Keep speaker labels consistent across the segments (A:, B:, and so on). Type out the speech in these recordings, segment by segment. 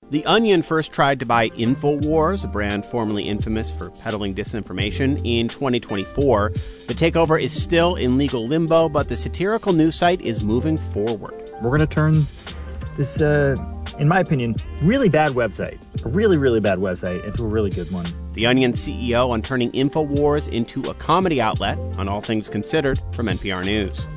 A: The Onion first tried to buy InfoWars, a brand formerly infamous for peddling disinformation, in 2024. The takeover is still in legal limbo, but the satirical news site is moving forward.
B: We're going to turn this, in my opinion, really bad website, a really, really bad website, into a really good one.
A: The Onion CEO on turning InfoWars into a comedy outlet on All Things Considered from NPR News.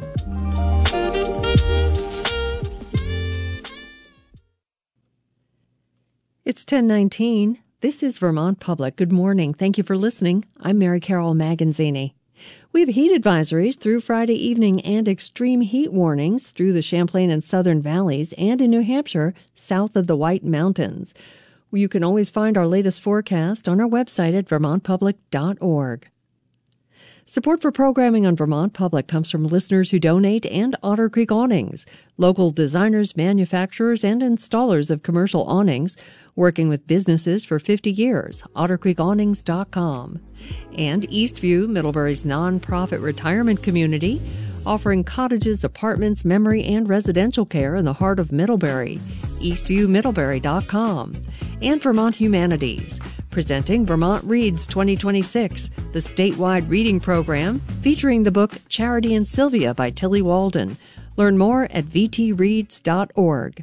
C: It's 10:19. This is Vermont Public. Good morning. Thank you for listening. I'm Mary Carol Maganzini. We have heat advisories through Friday evening and extreme heat warnings through the Champlain and Southern Valleys and in New Hampshire, south of the White Mountains. You can always find our latest forecast on our website at vermontpublic.org. Support for programming on Vermont Public comes from listeners who donate and Otter Creek Awnings, local designers, manufacturers, and installers of commercial awnings, working with businesses for 50 years, ottercreekawnings.com. And Eastview, Middlebury's nonprofit retirement community, offering cottages, apartments, memory, and residential care in the heart of Middlebury, eastviewmiddlebury.com. And Vermont Humanities, presenting Vermont Reads 2026, the statewide reading program featuring the book Charity and Sylvia by Tilly Walden. Learn more at vtreads.org.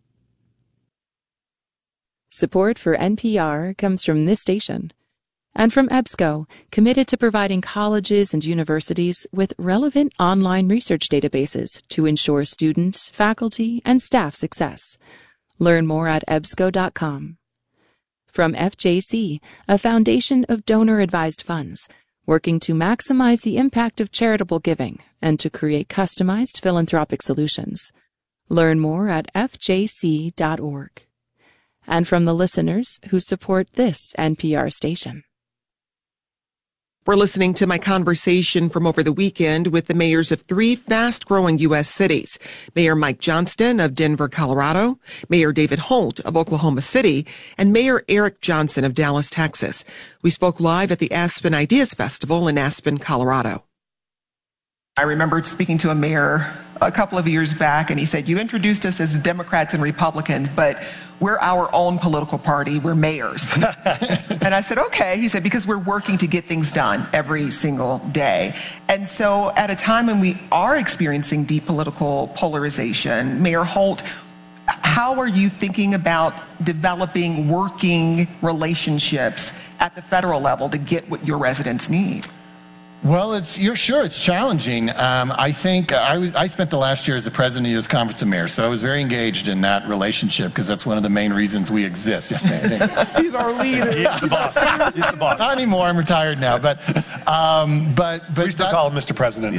D: Support for NPR comes from this station and from EBSCO, committed to providing colleges and universities with relevant online research databases to ensure student, faculty, and staff success. Learn more at ebsco.com. From FJC, a foundation of donor-advised funds, working to maximize the impact of charitable giving and to create customized philanthropic solutions. Learn more at fjc.org. And from the listeners who support this NPR station.
E: We're listening to my conversation from over the weekend with the mayors of three fast-growing U.S. cities. Mayor Mike Johnston of Denver, Colorado, Mayor David Holt of Oklahoma City, and Mayor Eric Johnson of Dallas, Texas. We spoke live at the Aspen Ideas Festival in Aspen, Colorado.
F: I remember speaking to a mayor a couple of years back, and he said, "You introduced us as Democrats and Republicans, but we're our own political party. We're mayors." And I said, "Okay." He said, "Because we're working to get things done every single day." And so at a time when we are experiencing deep political polarization, Mayor Holt, how are you thinking about developing working relationships at the federal level to get what your residents need?
G: Well, it's challenging. I think I spent the last year as the president of the U.S. Conference of Mayors, so I was very engaged in that relationship because that's one of the main reasons we exist.
F: He's our leader.
H: He's the boss. He's the boss.
G: Not anymore. I'm retired now, but
H: we still call him Mr. President.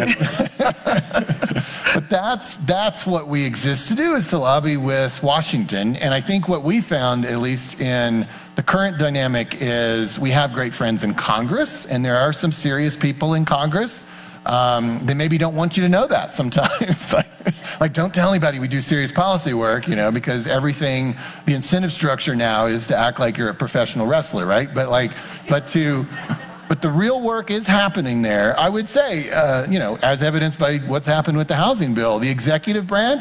G: But that's what we exist to do, is to lobby with Washington. And I think what we found, at least in the current dynamic, is we have great friends in Congress, and there are some serious people in Congress. They maybe don't want you to know that sometimes. like, don't tell anybody we do serious policy work, because everything, the incentive structure now is to act like you're a professional wrestler, right? But the real work is happening there. I would say, as evidenced by what's happened with the housing bill, the executive branch